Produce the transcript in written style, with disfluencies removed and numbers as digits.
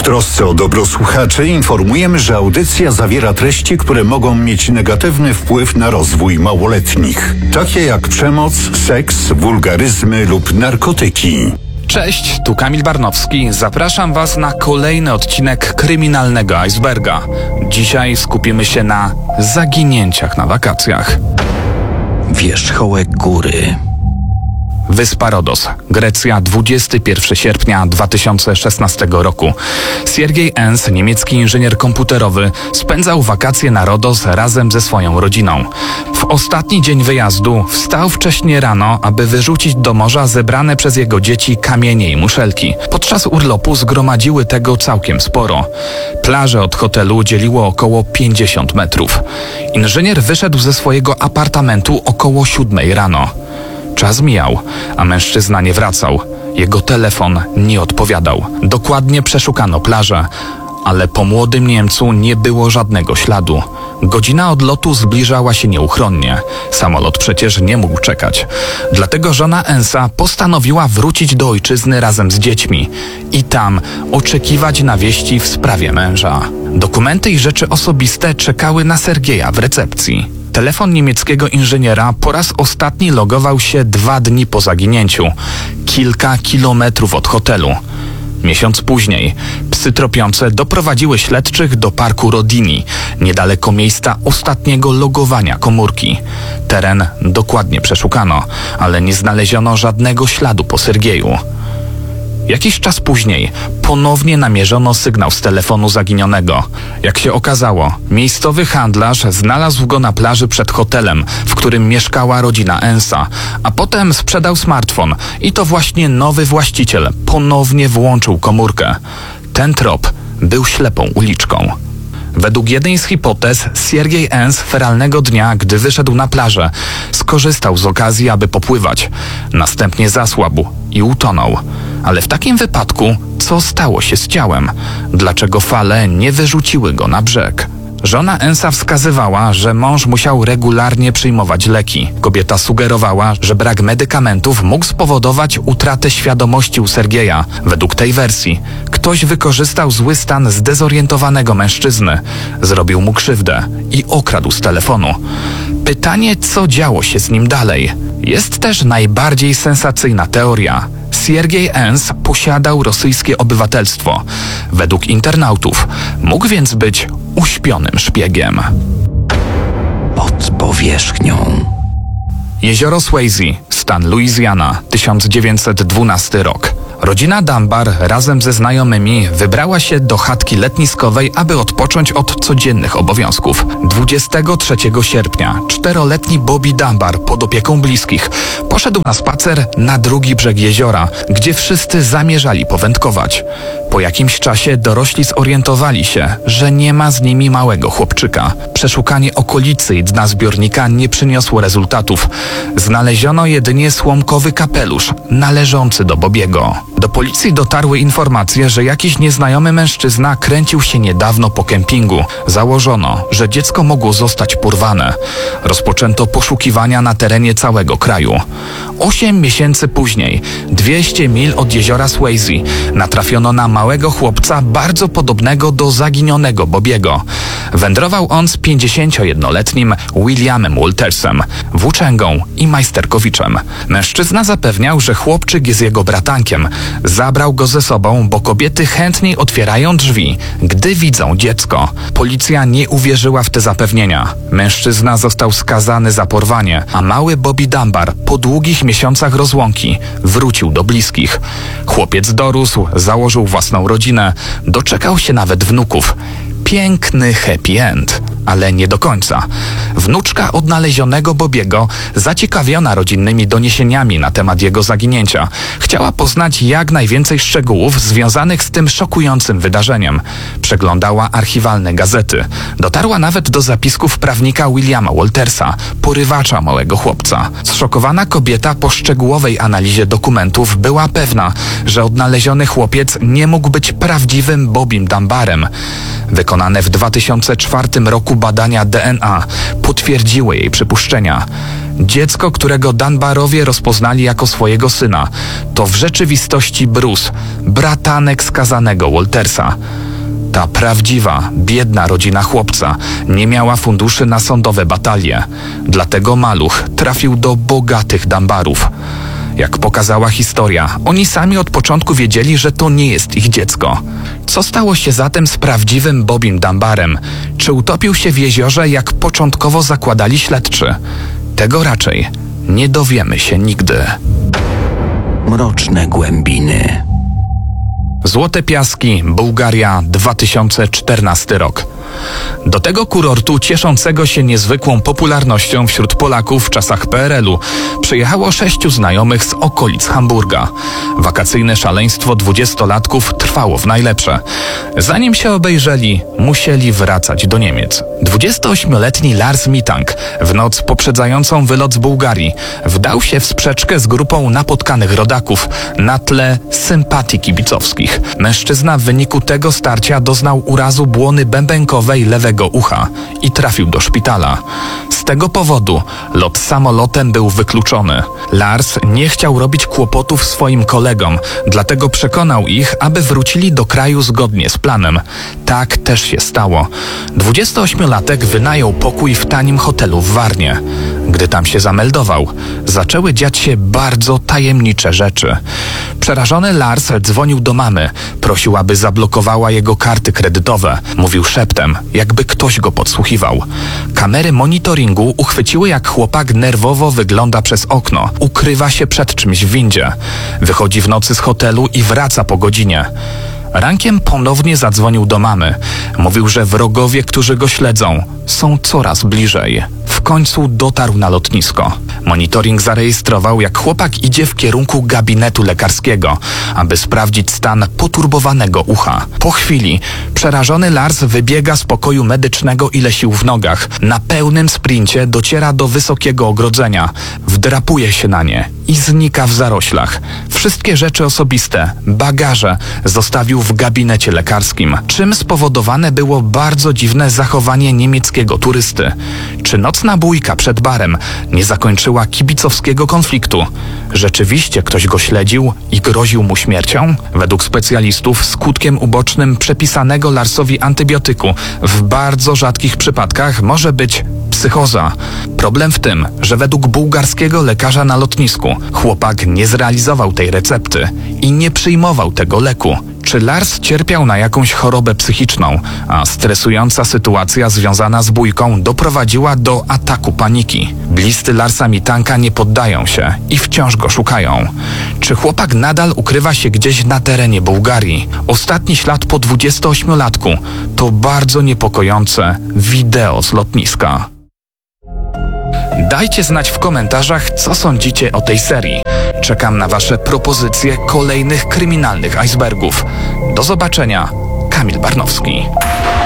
trosce o dobro słuchaczy informujemy, że audycja zawiera treści, które mogą mieć negatywny wpływ na rozwój małoletnich, takie jak przemoc, seks, wulgaryzmy lub narkotyki. Cześć, tu Kamil Barnowski. Zapraszam Was na kolejny odcinek Kryminalnego Iceberga. Dzisiaj skupimy się na zaginięciach na wakacjach. Wierzchołek góry. Wyspa Rodos, Grecja, 21 sierpnia 2016 roku. Siergiej Enz, niemiecki inżynier komputerowy, spędzał wakacje na Rodos razem ze swoją rodziną. W ostatni dzień wyjazdu wstał wcześnie rano, aby wyrzucić do morza zebrane przez jego dzieci kamienie i muszelki. Podczas urlopu zgromadziły tego całkiem sporo. Plaże od hotelu dzieliło około 50 metrów. Inżynier wyszedł ze swojego apartamentu około 7 rano. Czas mijał, a mężczyzna nie wracał. Jego telefon nie odpowiadał. Dokładnie przeszukano plażę, ale po młodym Niemcu nie było żadnego śladu. Godzina odlotu zbliżała się nieuchronnie. Samolot przecież nie mógł czekać. Dlatego żona Ensa postanowiła wrócić do ojczyzny razem z dziećmi i tam oczekiwać na wieści w sprawie męża. Dokumenty i rzeczy osobiste czekały na Sergieja w recepcji. Telefon niemieckiego inżyniera po raz ostatni logował się 2 dni po zaginięciu, kilka kilometrów od hotelu. Miesiąc później psy tropiące doprowadziły śledczych do parku Rodini, niedaleko miejsca ostatniego logowania komórki. Teren dokładnie przeszukano, ale nie znaleziono żadnego śladu po Sergieju. Jakiś czas później ponownie namierzono sygnał z telefonu zaginionego. Jak się okazało, miejscowy handlarz znalazł go na plaży przed hotelem, w którym mieszkała rodzina Ensa, a potem sprzedał smartfon i to właśnie nowy właściciel ponownie włączył komórkę. Ten trop był ślepą uliczką. Według jednej z hipotez Siergiej Enz feralnego dnia, gdy wyszedł na plażę, skorzystał z okazji, aby popływać. Następnie zasłabł i utonął. Ale w takim wypadku, co stało się z ciałem? Dlaczego fale nie wyrzuciły go na brzeg? Żona Ensa wskazywała, że mąż musiał regularnie przyjmować leki. Kobieta sugerowała, że brak medykamentów mógł spowodować utratę świadomości u Sergieja. Według tej wersji ktoś wykorzystał zły stan zdezorientowanego mężczyzny, zrobił mu krzywdę i okradł z telefonu. Pytanie, co działo się z nim dalej? Jest też najbardziej sensacyjna teoria. Siergiej Enz posiadał rosyjskie obywatelstwo. Według internautów mógł więc być uśpionym szpiegiem. Pod powierzchnią. Jezioro Swayze, stan Louisiana, 1912 rok. Rodzina Dunbar razem ze znajomymi wybrała się do chatki letniskowej, aby odpocząć od codziennych obowiązków. 23 sierpnia 4-letni Bobby Dunbar pod opieką bliskich poszedł na spacer na drugi brzeg jeziora, gdzie wszyscy zamierzali powędkować. Po jakimś czasie dorośli zorientowali się, że nie ma z nimi małego chłopczyka. Przeszukanie okolicy i dna zbiornika nie przyniosło rezultatów. Znaleziono jedynie słomkowy kapelusz należący do Bobiego. Do policji dotarły informacje, że jakiś nieznajomy mężczyzna kręcił się niedawno po kempingu. Założono, że dziecko mogło zostać porwane. Rozpoczęto poszukiwania na terenie całego kraju. 8 miesięcy później, 200 mil od jeziora Swayze, natrafiono na małego chłopca bardzo podobnego do zaginionego Bobiego. Wędrował on z 51-letnim Williamem Waltersem, włóczęgą i majsterkowiczem. Mężczyzna zapewniał, że chłopczyk jest jego bratankiem. Zabrał go ze sobą, bo kobiety chętniej otwierają drzwi, gdy widzą dziecko. Policja nie uwierzyła w te zapewnienia. Mężczyzna został skazany za porwanie, a mały Bobby Dunbar po długich miesiącach rozłąki wrócił do bliskich. Chłopiec dorósł, założył własną rodzinę, doczekał się nawet wnuków. Piękny happy end, ale nie do końca. Wnuczka odnalezionego Bobiego, zaciekawiona rodzinnymi doniesieniami na temat jego zaginięcia, chciała poznać jak najwięcej szczegółów związanych z tym szokującym wydarzeniem. Przeglądała archiwalne gazety. Dotarła nawet do zapisków prawnika Williama Waltersa, porywacza małego chłopca. Zszokowana kobieta po szczegółowej analizie dokumentów była pewna, że odnaleziony chłopiec nie mógł być prawdziwym Bobbym Dunbarem. Wykonane w 2004 roku badania DNA potwierdziły jej przypuszczenia. Dziecko, którego Dunbarowie rozpoznali jako swojego syna, to w rzeczywistości Bruce, bratanek skazanego Waltersa. Ta prawdziwa, biedna rodzina chłopca nie miała funduszy na sądowe batalie. Dlatego maluch trafił do bogatych Dunbarów. Jak pokazała historia, oni sami od początku wiedzieli, że to nie jest ich dziecko. Co stało się zatem z prawdziwym Bobim Dunbarem? Czy utopił się w jeziorze, jak początkowo zakładali śledczy? Tego raczej nie dowiemy się nigdy. Mroczne głębiny. Złote Piaski, Bułgaria, 2014 rok. Do tego kurortu, cieszącego się niezwykłą popularnością wśród Polaków w czasach PRL-u, przyjechało 6 znajomych z okolic Hamburga. Wakacyjne szaleństwo 20-latków trwało w najlepsze. Zanim się obejrzeli, musieli wracać do Niemiec. 28-letni Lars Mittank w noc poprzedzającą wylot z Bułgarii wdał się w sprzeczkę z grupą napotkanych rodaków na tle sympatii kibicowskich. Mężczyzna w wyniku tego starcia doznał urazu błony bębenkowej lewego ucha i trafił do szpitala. Z tego powodu lot samolotem był wykluczony. Lars nie chciał robić kłopotów swoim kolegom, dlatego przekonał ich, aby wrócili do kraju zgodnie z planem. Tak też się stało. 28-latek wynajął pokój w tanim hotelu w Warnie. Gdy tam się zameldował, zaczęły dziać się bardzo tajemnicze rzeczy. Przerażony Lars dzwonił do mamy, prosił, aby zablokowała jego karty kredytowe. Mówił szeptem, jakby ktoś go podsłuchiwał. Kamery monitoringu uchwyciły, jak chłopak nerwowo wygląda przez okno. Ukrywa się przed czymś w windzie. Wychodzi w nocy z hotelu i wraca po godzinie. Rankiem ponownie zadzwonił do mamy. Mówił, że wrogowie, którzy go śledzą, są coraz bliżej. W końcu dotarł na lotnisko. Monitoring zarejestrował, jak chłopak idzie w kierunku gabinetu lekarskiego, aby sprawdzić stan poturbowanego ucha. Po chwili przerażony Lars wybiega z pokoju medycznego ile sił w nogach. Na pełnym sprincie dociera do wysokiego ogrodzenia. Wdrapuje się na nie i znika w zaroślach. Wszystkie rzeczy osobiste, bagaże zostawił w gabinecie lekarskim, czym spowodowane było bardzo dziwne zachowanie niemieckiego turysty. Czy nocna bójka przed barem nie zakończyła kibicowskiego konfliktu? Rzeczywiście ktoś go śledził i groził mu śmiercią? Według specjalistów skutkiem ubocznym przepisanego Larsowi antybiotyku w bardzo rzadkich przypadkach może być psychoza. Problem w tym, że według bułgarskiego lekarza na lotnisku chłopak nie zrealizował tej recepty i nie przyjmował tego leku. Czy Lars cierpiał na jakąś chorobę psychiczną, a stresująca sytuacja związana z bójką doprowadziła do ataku paniki? Bliscy Larsa Mittanka nie poddają się i wciąż go szukają. Czy chłopak nadal ukrywa się gdzieś na terenie Bułgarii? Ostatni ślad po 28-latku to bardzo niepokojące wideo z lotniska. Dajcie znać w komentarzach, co sądzicie o tej serii. Czekam na wasze propozycje kolejnych kryminalnych icebergów. Do zobaczenia. Kamil Barnowski.